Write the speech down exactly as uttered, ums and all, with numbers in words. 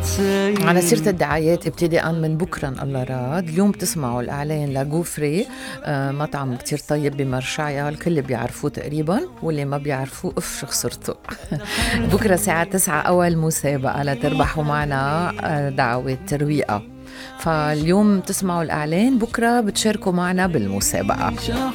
على سيرة الدعايات ابتداءً من بكرة الله راد اليوم بتسمعوا الإعلان لغوفري، آه، مطعم كتير طيب بمرشعيا، الكل بيعرفوه تقريباً، واللي ما بيعرفوه اف شو خسرتوا. بكرة الساعة تسعة أول مسابقة لتربحوا معنا آه، دعوة ترويقة. فاليوم تسمعوا الإعلان، بكرة بتشاركوا معنا بالمسابقة.